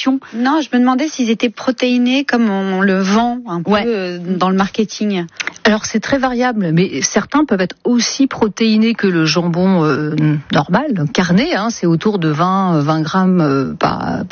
question. Non, je me demandais s'ils étaient protéinés comme on le vend un peu dans le marketing. Alors c'est très variable, mais certains peuvent être aussi protéinés que le jambon normal, carné. C'est autour de 20 grammes par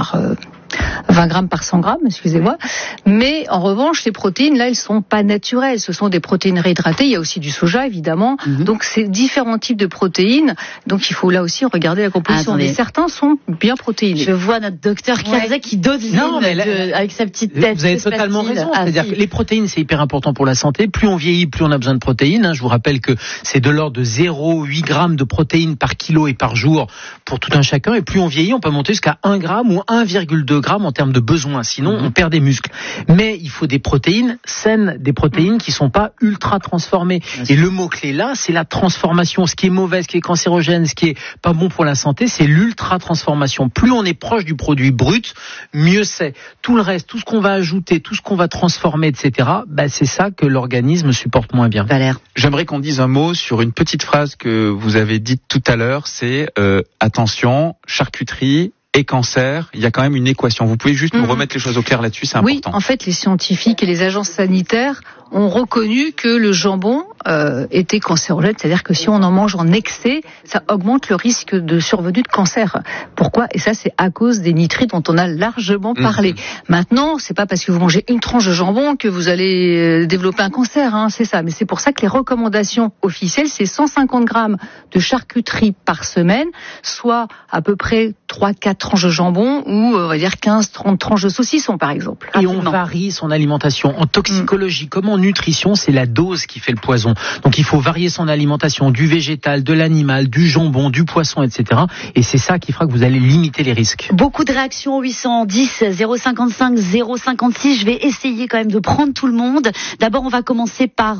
20 grammes par 100 grammes, excusez-moi. Mais en revanche, ces protéines, là, elles sont pas naturelles. Ce sont des protéines réhydratées. Il y a aussi du soja, évidemment. Donc, c'est différents types de protéines. Donc, il faut là aussi regarder la composition. Mais certains sont bien protéinés. Je vois notre docteur Kiaza qui donne avec sa petite tête. Vous avez totalement raison. C'est-à-dire que les protéines, c'est hyper important pour la santé. Plus on vieillit, plus on a besoin de protéines. Je vous rappelle que c'est de l'ordre de 0,8 grammes de protéines par kilo et par jour pour tout un chacun. Et plus on vieillit, on peut monter jusqu'à 1 gramme ou 1,2 grammes en termes de besoins. Sinon, on perd des muscles. Mais il faut des protéines saines, des protéines qui sont pas ultra transformées. Et le mot-clé là, c'est la transformation. Ce qui est mauvais, ce qui est cancérogène, ce qui est pas bon pour la santé, c'est l'ultra transformation. Plus on est proche du produit brut, mieux c'est. Tout le reste, tout ce qu'on va ajouter, tout ce qu'on va transformer, etc., c'est ça que l'organisme supporte moins bien. Valère. J'aimerais qu'on dise un mot sur une petite phrase que vous avez dite tout à l'heure, c'est attention, charcuterie et cancer, il y a quand même une équation. Vous pouvez juste nous remettre les choses au clair là-dessus, c'est important. Oui, en fait, les scientifiques et les agences sanitaires ont reconnu que le jambon était cancérogène, c'est-à-dire que si on en mange en excès, ça augmente le risque de survenue de cancer. Pourquoi ? Et ça, c'est à cause des nitrites dont on a largement parlé. Maintenant, c'est pas parce que vous mangez une tranche de jambon que vous allez développer un cancer, c'est ça. Mais c'est pour ça que les recommandations officielles, c'est 150 grammes de charcuterie par semaine, soit à peu près 3-4 tranches de jambon ou on va dire 15-30 tranches de saucisson par exemple. Et on varie son alimentation. En toxicologie comme en nutrition, c'est la dose qui fait le poison. Donc il faut varier son alimentation du végétal, de l'animal, du jambon, du poisson, etc. Et c'est ça qui fera que vous allez limiter les risques. Beaucoup de réactions au 810 055 056. Je vais essayer quand même de prendre tout le monde. D'abord, on va commencer par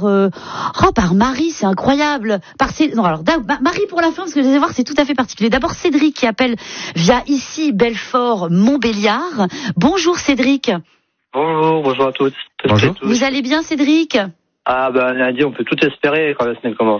Marie, c'est incroyable. Marie pour la fin, parce que vous allez voir, c'est tout à fait particulier. D'abord, Cédric qui appelle via ici Belfort Montbéliard. Bonjour Cédric. Bonjour à toutes. Bonjour. Vous allez bien Cédric ? Lundi, on peut tout espérer quand la semaine commence.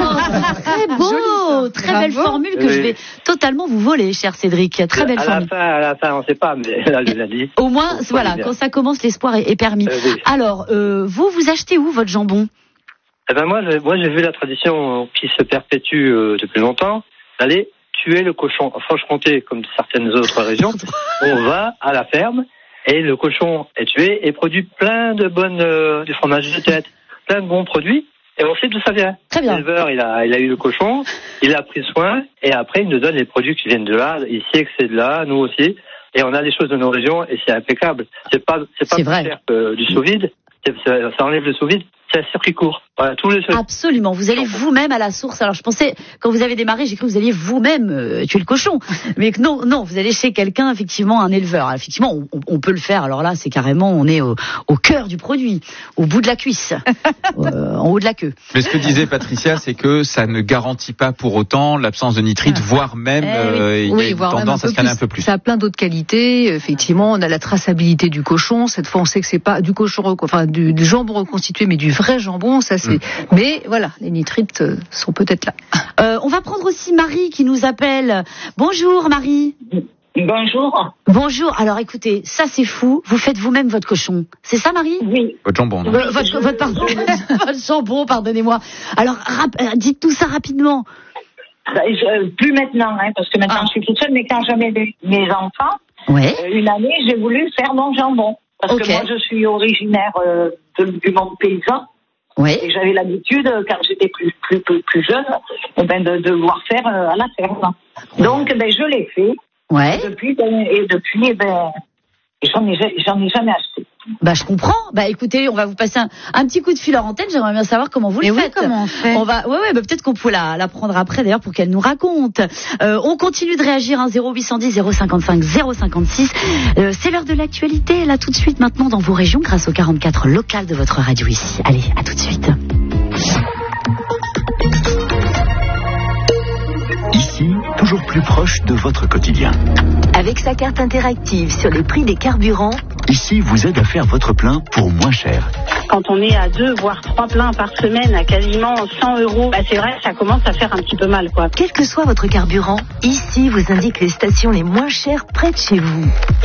Très beau, très belle formule que je vais totalement vous voler, cher Cédric. Très belle formule. À la fin, on ne sait pas, mais là, le lundi. Au moins, quand ça commence, l'espoir est permis. Oui. Alors, vous achetez où votre jambon ? Moi, j'ai vu la tradition qui se perpétue depuis longtemps, d'aller tuer le cochon. En Franche-Comté, comme certaines autres régions, on va à la ferme et le cochon est tué et produit plein de du fromage de tête, plein de bons produits et on sait d'où ça vient. Très bien. L'éleveur, il a eu le cochon, il a pris soin et après il nous donne les produits qui viennent de là. Il sait que c'est de là, nous aussi, et on a des choses de nos régions et c'est impeccable. C'est pas plus cher que du sous-vide. Ça enlève le sous-vide. C'est un circuit court. Voilà, Absolument. Vous allez vous-même à la source. Alors, je pensais, quand vous avez démarré, j'ai cru que vous alliez vous-même tuer le cochon. Mais que non, vous allez chez quelqu'un, effectivement, un éleveur. Alors, effectivement, on peut le faire. Alors là, c'est carrément, on est au cœur du produit, au bout de la cuisse, en haut de la queue. Mais ce que disait Patricia, c'est que ça ne garantit pas pour autant l'absence de nitrite, voire même, il y a une tendance à se calmer un peu plus. Ça a plein d'autres qualités. Effectivement, on a la traçabilité du cochon. Cette fois, on sait que c'est pas du cochon, du jambon reconstitué, mais du vrai jambon, ça c'est. Mais voilà, les nitrites sont peut-être là. On va prendre aussi Marie qui nous appelle. Bonjour Marie. Bonjour. Alors écoutez, ça c'est fou. Vous faites vous-même votre cochon. C'est ça Marie ? Oui. Votre jambon. Non votre jambon, pardonnez-moi. Alors dites-nous ça rapidement. Plus maintenant, parce que maintenant je suis toute seule, mais quand j'avais mes enfants, une année j'ai voulu faire mon jambon. Parce que moi je suis originaire du monde paysan. Oui. Et j'avais l'habitude, quand j'étais plus jeune, de devoir faire à la ferme. Donc, je l'ai fait. Ouais. Et depuis, j'en ai jamais acheté. Je comprends. Écoutez, on va vous passer un petit coup de fil en antenne. J'aimerais bien savoir comment vous le faites. Comment on fait ? Peut-être qu'on peut la prendre après d'ailleurs pour qu'elle nous raconte. On continue de réagir 0810 055 056. C'est l'heure de l'actualité là tout de suite maintenant dans vos régions grâce au 44 local de votre radio ici. Allez, à tout de suite. Ici, toujours plus proche de votre quotidien. Avec sa carte interactive sur les prix des carburants, Ici vous aide à faire votre plein pour moins cher. Quand on est à 2 voire 3 pleins par semaine à quasiment 100 €, c'est vrai, ça commence à faire un petit peu mal, quoi. Quel que soit votre carburant, ici vous indique les stations les moins chères près de chez vous.